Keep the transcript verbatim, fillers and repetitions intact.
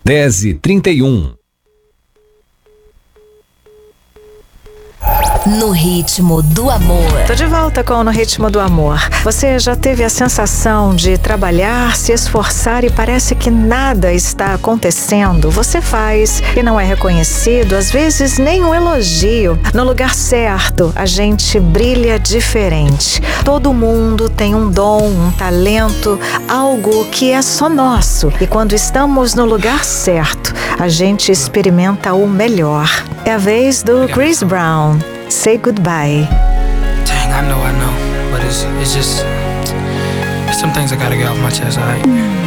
dez e trinta e um. No ritmo do amor. Tô de volta com No Ritmo do Amor. Você já teve a sensação de trabalhar, se esforçar e parece que nada está acontecendo? Você faz e não é reconhecido, às vezes nem um elogio. No lugar certo, a gente brilha diferente. Todo mundo tem um dom, um talento, algo que é só nosso. E quando estamos no lugar certo, a gente experimenta o melhor. É a vez do Chris Brown. Say Goodbye. Dang, I know, I know, but it's it's just it's some things I gotta get off my chest, alright?